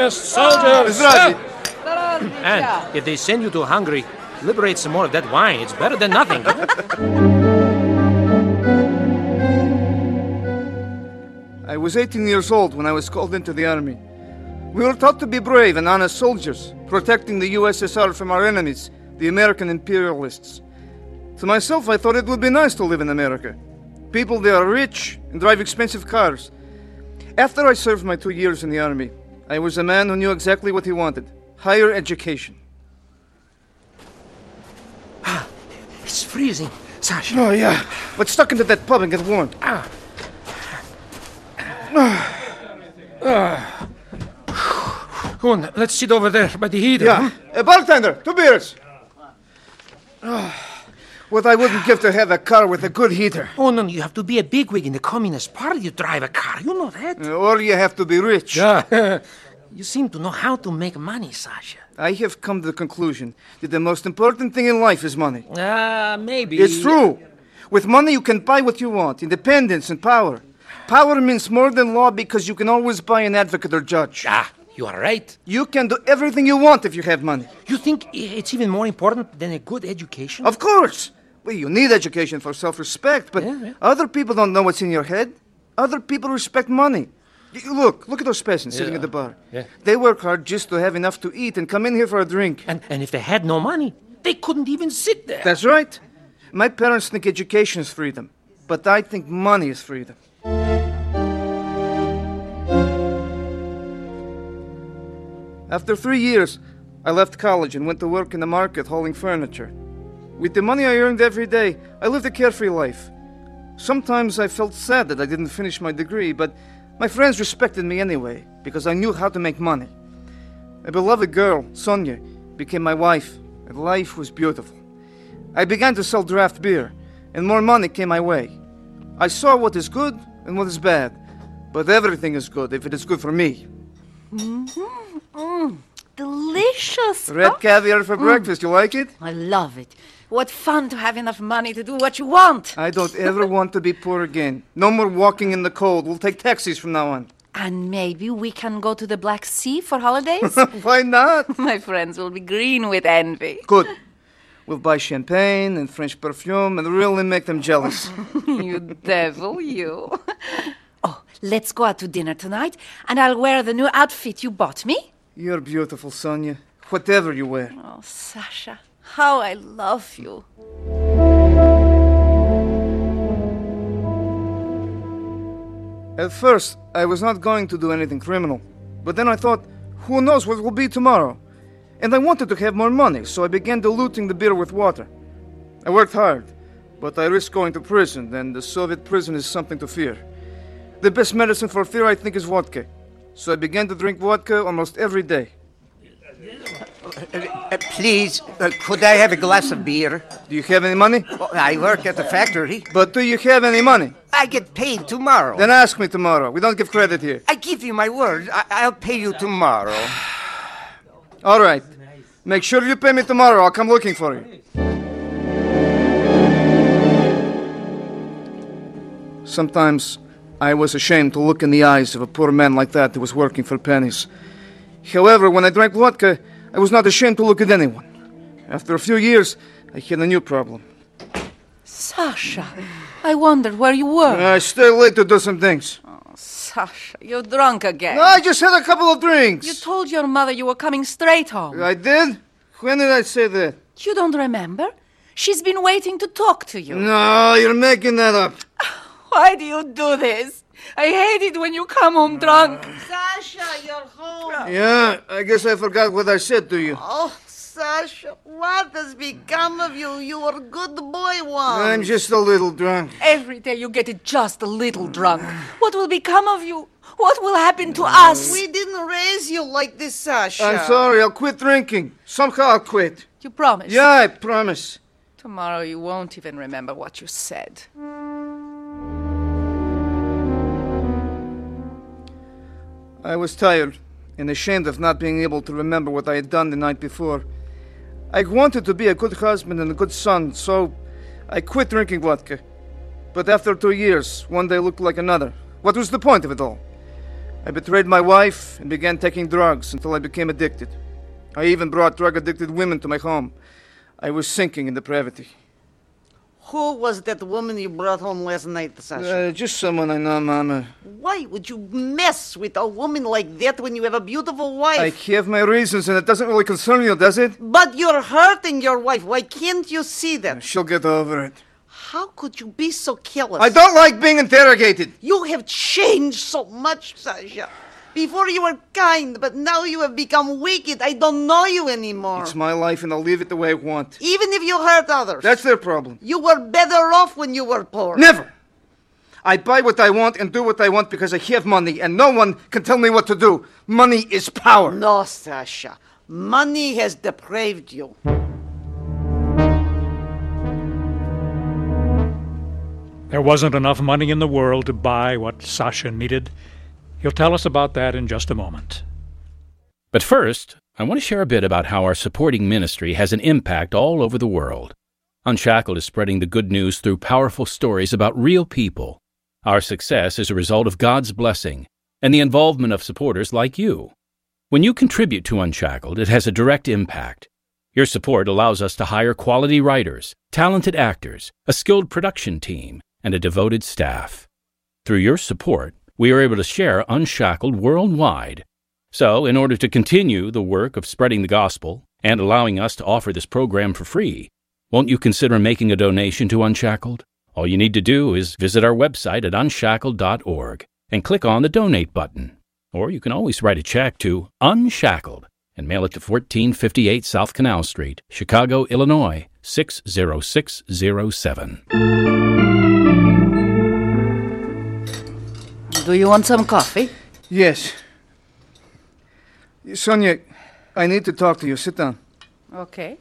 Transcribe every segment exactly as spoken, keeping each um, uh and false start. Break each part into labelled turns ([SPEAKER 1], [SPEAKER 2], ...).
[SPEAKER 1] Soldiers!
[SPEAKER 2] And if they send you to Hungary, liberate some more of that wine. It's better than nothing.
[SPEAKER 3] I was eighteen years old when I was called into the army. We were taught to be brave and honest soldiers, protecting the U S S R from our enemies, the American imperialists. To myself, I thought it would be nice to live in America. People there are rich and drive expensive cars. After I served my two years in the army, I was a man who knew exactly what he wanted. Higher education.
[SPEAKER 2] Ah, it's freezing, Sasha.
[SPEAKER 3] Oh, yeah. But stuck into that pub and get warm.
[SPEAKER 2] Ah. Ah. Go on, let's sit over there by the heater.
[SPEAKER 3] Yeah.
[SPEAKER 2] Huh?
[SPEAKER 3] A bartender, two beers. Oh, what I wouldn't give to have a car with a good heater.
[SPEAKER 2] Oh, no, you have to be a bigwig in the Communist Party to drive a car. You know that.
[SPEAKER 3] Or you have to be rich.
[SPEAKER 2] Yeah. You seem to know how to make money, Sasha.
[SPEAKER 3] I have come to the conclusion that the most important thing in life is money.
[SPEAKER 2] Ah, uh, maybe.
[SPEAKER 3] It's true. With money, you can buy what you want, independence and power. Power means more than law because you can always buy an advocate or judge.
[SPEAKER 2] Ah, you are right.
[SPEAKER 3] You can do everything you want if you have money.
[SPEAKER 2] You think it's even more important than a good education?
[SPEAKER 3] Of course. Well, you need education for self-respect, but
[SPEAKER 2] yeah, yeah.
[SPEAKER 3] other people don't know what's in your head. Other people respect money. Look, look at those peasants sitting
[SPEAKER 2] yeah.
[SPEAKER 3] at the bar.
[SPEAKER 2] Yeah.
[SPEAKER 3] They work hard just to have enough to eat and come in here for a drink.
[SPEAKER 2] And, and if they had no money, they couldn't even sit there.
[SPEAKER 3] That's right. My parents think education is freedom, but I think money is freedom. After three years, I left college and went to work in the market hauling furniture. With the money I earned every day, I lived a carefree life. Sometimes I felt sad that I didn't finish my degree, but my friends respected me anyway, because I knew how to make money. A beloved girl, Sonia, became my wife, and life was beautiful. I began to sell draft beer, and more money came my way. I saw what is good and what is bad, but everything is good if it is good for me.
[SPEAKER 4] Mm-hmm. Mm. Delicious.
[SPEAKER 3] Red
[SPEAKER 4] huh?
[SPEAKER 3] caviar for
[SPEAKER 4] mm.
[SPEAKER 3] breakfast, you like it?
[SPEAKER 4] I love it. What fun to have enough money to do what you want.
[SPEAKER 3] I don't ever want to be poor again. No more walking in the cold. We'll take taxis from now on.
[SPEAKER 4] And maybe we can go to the Black Sea for holidays?
[SPEAKER 3] Why not?
[SPEAKER 4] My friends will be green with envy.
[SPEAKER 3] Good. We'll buy champagne and French perfume and really make them jealous.
[SPEAKER 4] You devil, you. Oh, let's go out to dinner tonight, and I'll wear the new outfit you bought me.
[SPEAKER 3] You're beautiful, Sonia. Whatever you wear.
[SPEAKER 4] Oh, Sasha, how I love you.
[SPEAKER 3] At first, I was not going to do anything criminal. But then I thought, who knows what will be tomorrow? And I wanted to have more money, so I began diluting the beer with water. I worked hard, but I risked going to prison, and the Soviet prison is something to fear. The best medicine for fear, I think, is vodka. So I began to drink vodka almost every day.
[SPEAKER 5] Uh, uh, please, uh, could I have a glass of beer?
[SPEAKER 3] Do you have any money?
[SPEAKER 5] Well, I work at the factory.
[SPEAKER 3] But do you have any money?
[SPEAKER 5] I get paid tomorrow.
[SPEAKER 3] Then ask me tomorrow. We don't give credit here.
[SPEAKER 5] I give you my word. I- I'll pay you tomorrow.
[SPEAKER 3] All right. Make sure you pay me tomorrow. I'll come looking for you. Sometimes I was ashamed to look in the eyes of a poor man like that who was working for pennies. However, when I drank vodka, I was not ashamed to look at anyone. After a few years, I had a new problem.
[SPEAKER 4] Sasha, I wondered where you were.
[SPEAKER 3] I stay late to do some things.
[SPEAKER 4] Oh, Sasha, you're drunk again.
[SPEAKER 3] No, I just had a couple of drinks.
[SPEAKER 4] You told your mother you were coming straight home.
[SPEAKER 3] I did? When did I say that?
[SPEAKER 4] You don't remember? She's been waiting to talk to you.
[SPEAKER 3] No, you're making that up.
[SPEAKER 4] Why do you do this? I hate it when you come home drunk.
[SPEAKER 6] Sasha, you're home.
[SPEAKER 3] Yeah, I guess I forgot what I said to you.
[SPEAKER 6] Oh, Sasha, what has become of you? You were a good boy once.
[SPEAKER 3] I'm just a little drunk.
[SPEAKER 4] Every day you get it just a little drunk. What will become of you? What will happen to us?
[SPEAKER 6] We didn't raise you like this, Sasha.
[SPEAKER 3] I'm sorry, I'll quit drinking. Somehow I'll quit.
[SPEAKER 4] You promise?
[SPEAKER 3] Yeah, I promise.
[SPEAKER 4] Tomorrow you won't even remember what you said.
[SPEAKER 3] I was tired and ashamed of not being able to remember what I had done the night before. I wanted to be a good husband and a good son, so I quit drinking vodka. But after two years, one day looked like another. What was the point of it all? I betrayed my wife and began taking drugs until I became addicted. I even brought drug-addicted women to my home. I was sinking in depravity.
[SPEAKER 6] Who was that woman you brought home last night, Sasha?
[SPEAKER 3] Uh, just someone I know, Mama.
[SPEAKER 6] Why would you mess with a woman like that when you have a beautiful wife?
[SPEAKER 3] I have my reasons, and it doesn't really concern you, does it?
[SPEAKER 6] But you're hurting your wife. Why can't you see that?
[SPEAKER 3] She'll get over it.
[SPEAKER 6] How could you be so careless?
[SPEAKER 3] I don't like being interrogated.
[SPEAKER 6] You have changed so much, Sasha. Before you were kind, but now you have become wicked. I don't know you anymore.
[SPEAKER 3] It's my life, and I'll leave it the way I want.
[SPEAKER 6] Even if you hurt others.
[SPEAKER 3] That's their problem.
[SPEAKER 6] You were better off when you were poor.
[SPEAKER 3] Never! I buy what I want and do what I want because I have money, and no one can tell me what to do. Money is power.
[SPEAKER 6] No, Sasha. Money has depraved you.
[SPEAKER 1] There wasn't enough money in the world to buy what Sasha needed. He'll tell us about that in just a moment.
[SPEAKER 7] But first, I want to share a bit about how our supporting ministry has an impact all over the world. Unshackled is spreading the good news through powerful stories about real people. Our success is a result of God's blessing and the involvement of supporters like you. When you contribute to Unshackled, it has a direct impact. Your support allows us to hire quality writers, talented actors, a skilled production team, and a devoted staff. Through your support, we are able to share Unshackled worldwide. So, in order to continue the work of spreading the gospel and allowing us to offer this program for free, won't you consider making a donation to Unshackled? All you need to do is visit our website at unshackled dot org and click on the Donate button. Or you can always write a check to Unshackled and mail it to fourteen fifty-eight South Canal Street, Chicago, Illinois, six zero six zero seven.
[SPEAKER 4] Do you want some coffee?
[SPEAKER 3] Yes. Sonia, I need to talk to you. Sit down.
[SPEAKER 4] Okay.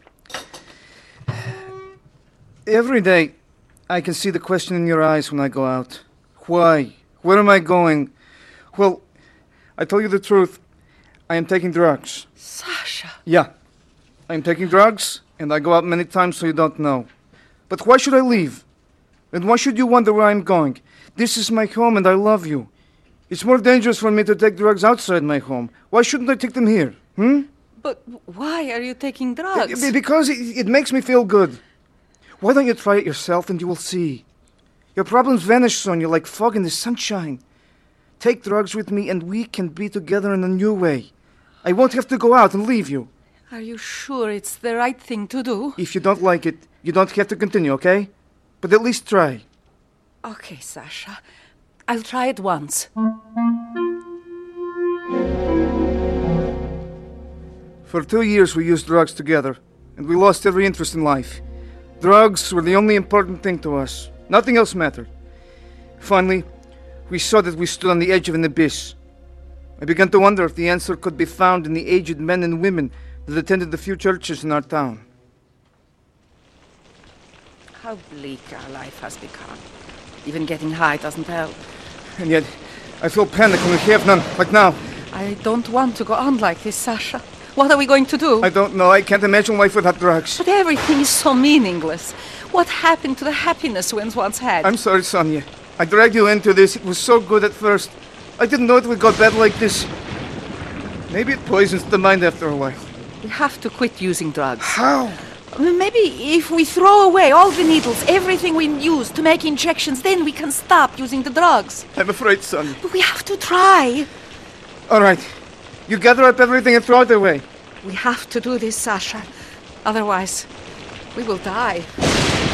[SPEAKER 3] Every day, I can see the question in your eyes when I go out. Why? Where am I going? Well, I tell you the truth. I am taking drugs.
[SPEAKER 4] Sasha.
[SPEAKER 3] Yeah. I am taking drugs, and I go out many times so you don't know. But why should I leave? And why should you wonder where I'm going? This is my home, and I love you. It's more dangerous for me to take drugs outside my home. Why shouldn't I take them here? Hmm?
[SPEAKER 4] But why are you taking drugs?
[SPEAKER 3] B- because it, it makes me feel good. Why don't you try it yourself and you will see? Your problems vanish, Sonia, like fog in the sunshine. Take drugs with me and we can be together in a new way. I won't have to go out and leave you.
[SPEAKER 4] Are you sure it's the right thing to do?
[SPEAKER 3] If you don't like it, you don't have to continue, okay? But at least try.
[SPEAKER 4] Okay, Sasha. I'll try it once.
[SPEAKER 3] For two years we used drugs together, and we lost every interest in life. Drugs were the only important thing to us. Nothing else mattered. Finally, we saw that we stood on the edge of an abyss. I began to wonder if the answer could be found in the aged men and women that attended the few churches in our town.
[SPEAKER 4] How bleak our life has become. Even getting high doesn't help.
[SPEAKER 3] And yet, I feel panic when we have none, like now.
[SPEAKER 4] I don't want to go on like this, Sasha. What are we going to do?
[SPEAKER 3] I don't know. I can't imagine life without drugs.
[SPEAKER 4] But everything is so meaningless. What happened to the happiness we once had?
[SPEAKER 3] I'm sorry, Sonia. I dragged you into this. It was so good at first. I didn't know it would go bad like this. Maybe it poisons the mind after a while.
[SPEAKER 4] We have to quit using drugs.
[SPEAKER 3] How?
[SPEAKER 4] Maybe if we throw away all the needles, everything we use to make injections, then we can stop using the drugs.
[SPEAKER 3] I'm afraid, Sonia.
[SPEAKER 4] But we have to try.
[SPEAKER 3] All right. You gather up everything and throw it away.
[SPEAKER 4] We have to do this, Sasha. Otherwise, we will die.